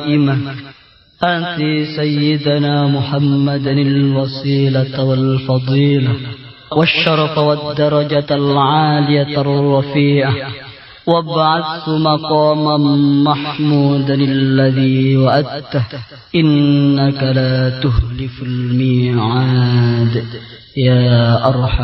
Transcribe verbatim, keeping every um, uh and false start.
القائمة آت سيدنا محمدا الوسيلة والفضيلة والشرف والدرجة العالية الرفيعة وابعث مقاما محمودا الذي وعدته إنك لا تخلف الميعاد يا أرحم